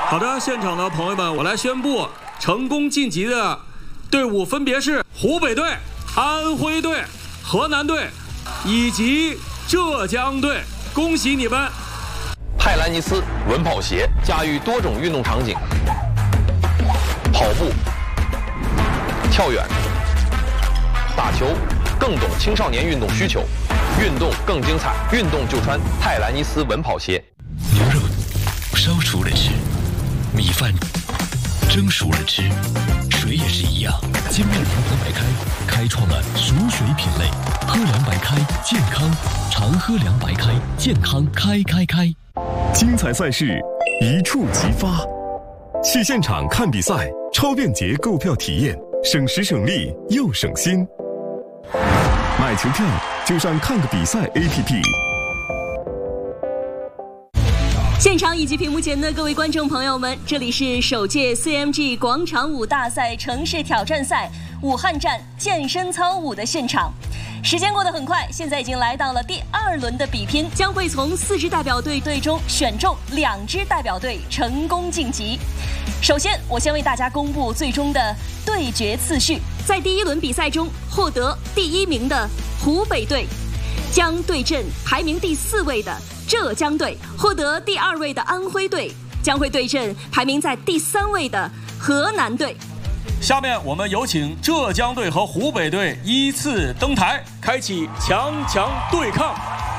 好的，现场的朋友们，我来宣布，成功晋级的队伍分别是湖北队、安徽队、河南队以及浙江队，恭喜你们！ 泰兰尼斯稳跑鞋驾驭多种运动场景，跑步、跳远、打球，更懂青少年运动需求，运动更精彩，运动就穿泰兰尼斯稳跑鞋。 牛肉烧熟了吃，米饭蒸熟了吃，水也是一样。精酿联合白开开创了熟水品类，喝凉白开健康，常喝凉白开健康开。 精彩赛事一触即发，去现场看比赛，超便捷购票体验，省时省力又省心。买球票就上看个比赛 APP。 现场以及屏幕前的各位观众朋友们，这里是首届 CMG 广场舞大赛城市挑战赛武汉站健身操舞的现场。时间过得很快，现在已经来到了第2轮的比拼，将会从4支代表队中选中2支代表队成功晋级。首先，我先为大家公布最终的对决次序。在第1轮比赛中，获得第1名的湖北队将对阵排名第4位的浙江队，获得第2位的安徽队将会对阵排名在第3位的河南队。 下面我们有请浙江队和湖北队依次登台，开启强强对抗。